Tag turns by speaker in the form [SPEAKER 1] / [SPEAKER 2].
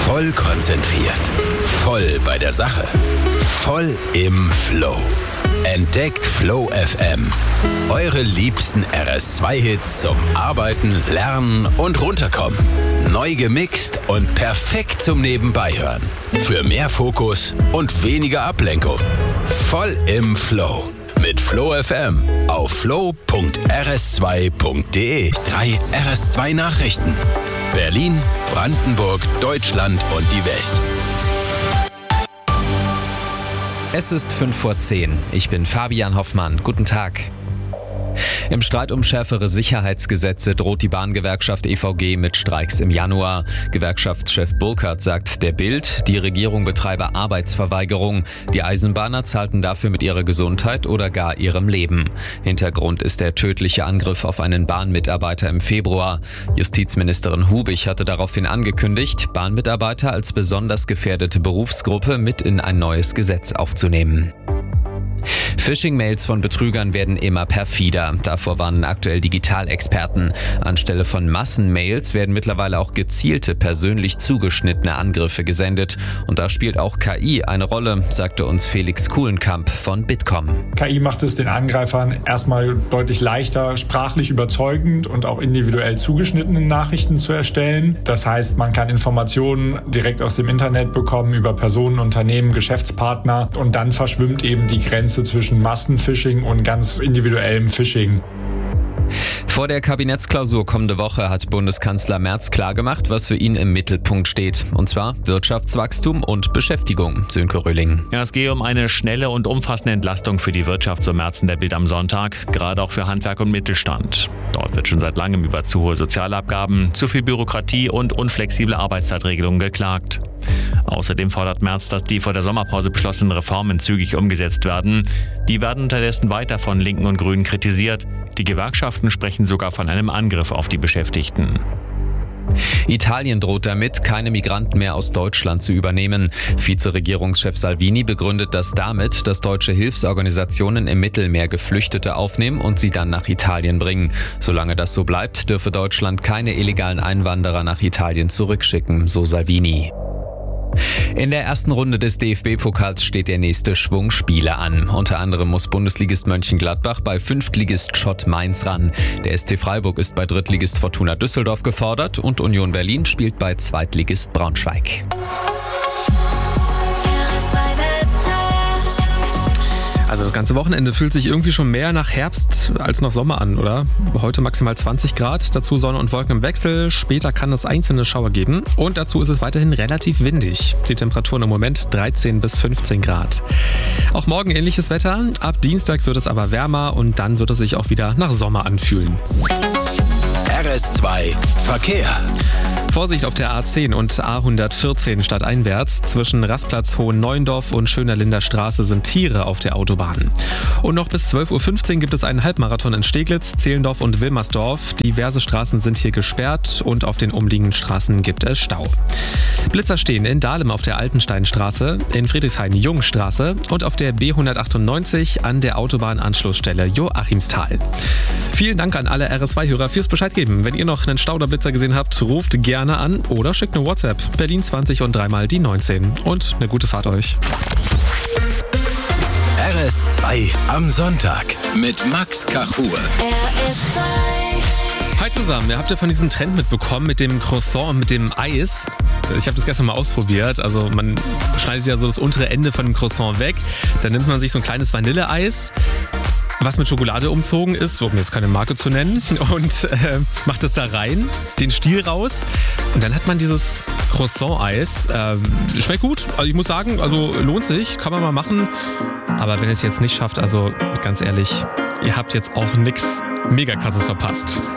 [SPEAKER 1] Voll konzentriert. Voll bei der Sache. Voll im Flow. Entdeckt Flow FM. Eure liebsten RS2-Hits zum Arbeiten, Lernen und Runterkommen. Neu gemixt und perfekt zum Nebenbeihören. Für mehr Fokus und weniger Ablenkung. Voll im Flow. Mit Flow FM auf flow.rs2.de. 3 RS2 Nachrichten. Berlin, Brandenburg, Deutschland und die Welt.
[SPEAKER 2] Es ist 5:10 Uhr. Ich bin Fabian Hoffmann. Guten Tag. Im Streit um schärfere Sicherheitsgesetze droht die Bahngewerkschaft EVG mit Streiks im Januar. Gewerkschaftschef Burkhardt sagt der Bild, die Regierung betreibe Arbeitsverweigerung. Die Eisenbahner zahlten dafür mit ihrer Gesundheit oder gar ihrem Leben. Hintergrund ist der tödliche Angriff auf einen Bahnmitarbeiter im Februar. Justizministerin Hubig hatte daraufhin angekündigt, Bahnmitarbeiter als besonders gefährdete Berufsgruppe mit in ein neues Gesetz aufzunehmen. Phishing-Mails von Betrügern werden immer perfider. Davor warnen aktuell Digitalexperten. Anstelle von Massenmails werden mittlerweile auch gezielte, persönlich zugeschnittene Angriffe gesendet. Und da spielt auch KI eine Rolle, sagte uns Felix Kuhlenkamp von Bitkom.
[SPEAKER 3] KI macht es den Angreifern erstmal deutlich leichter, sprachlich überzeugend und auch individuell zugeschnittene Nachrichten zu erstellen. Das heißt, man kann Informationen direkt aus dem Internet bekommen über Personen, Unternehmen, Geschäftspartner und dann verschwimmt eben die Grenze zwischen Massenphishing und ganz individuellem Phishing.
[SPEAKER 2] Vor der Kabinettsklausur kommende Woche hat Bundeskanzler Merz klargemacht, was für ihn im Mittelpunkt steht. Und zwar Wirtschaftswachstum und Beschäftigung. Sönke Röhling.
[SPEAKER 4] Ja, es gehe um eine schnelle und umfassende Entlastung für die Wirtschaft, so Merz in der Bild am Sonntag, gerade auch für Handwerk und Mittelstand. Dort wird schon seit langem über zu hohe Sozialabgaben, zu viel Bürokratie und unflexible Arbeitszeitregelungen geklagt. Außerdem fordert Merz, dass die vor der Sommerpause beschlossenen Reformen zügig umgesetzt werden. Die werden unterdessen weiter von Linken und Grünen kritisiert. Die Gewerkschaften sprechen sogar von einem Angriff auf die Beschäftigten.
[SPEAKER 2] Italien droht damit, keine Migranten mehr aus Deutschland zu übernehmen. Vizeregierungschef Salvini begründet das damit, dass deutsche Hilfsorganisationen im Mittelmeer Geflüchtete aufnehmen und sie dann nach Italien bringen. Solange das so bleibt, dürfe Deutschland keine illegalen Einwanderer nach Italien zurückschicken, so Salvini. In der ersten Runde des DFB-Pokals steht der nächste Schwung Spiele an. Unter anderem muss Bundesligist Mönchengladbach bei Fünftligist Schott Mainz ran. Der SC Freiburg ist bei Drittligist Fortuna Düsseldorf gefordert und Union Berlin spielt bei Zweitligist Braunschweig.
[SPEAKER 5] Also das ganze Wochenende fühlt sich irgendwie schon mehr nach Herbst als nach Sommer an, oder? Heute maximal 20 Grad, dazu Sonne und Wolken im Wechsel. Später kann es einzelne Schauer geben und dazu ist es weiterhin relativ windig. Die Temperaturen im Moment 13 bis 15 Grad. Auch morgen ähnliches Wetter. Ab Dienstag wird es aber wärmer und dann wird es sich auch wieder nach Sommer anfühlen.
[SPEAKER 1] RS2 Verkehr.
[SPEAKER 5] Vorsicht auf der A10 und A114 stadteinwärts. Zwischen Rastplatz Hohenneuendorf und Schönerlinder Straße sind Tiere auf der Autobahn. Und noch bis 12:15 Uhr gibt es einen Halbmarathon in Steglitz, Zehlendorf und Wilmersdorf. Diverse Straßen sind hier gesperrt und auf den umliegenden Straßen gibt es Stau. Blitzer stehen in Dahlem auf der Altensteinstraße, in Friedrichshain-Jungstraße und auf der B198 an der Autobahnanschlussstelle Joachimsthal. Vielen Dank an alle RS2-Hörer fürs Bescheid geben. Wenn ihr noch einen Stau oder Blitzer gesehen habt, ruft gerne an oder schickt eine WhatsApp. Berlin 20 und 3 mal die 19. Und eine gute Fahrt euch.
[SPEAKER 1] RS2 am Sonntag mit Max Kachur.
[SPEAKER 6] RS2.
[SPEAKER 5] Hi zusammen, habt ihr von diesem Trend mitbekommen mit dem Croissant und mit dem Eis? Ich habe das gestern mal ausprobiert. Also man schneidet ja so das untere Ende von dem Croissant weg. Dann nimmt man sich so ein kleines Vanilleeis, was mit Schokolade umzogen ist, um jetzt keine Marke zu nennen, und macht es da rein, den Stiel raus und dann hat man dieses Croissant-Eis. Schmeckt gut, also ich muss sagen, also lohnt sich, kann man mal machen, aber wenn ihr es jetzt nicht schafft, also ganz ehrlich, ihr habt jetzt auch nichts mega krasses verpasst.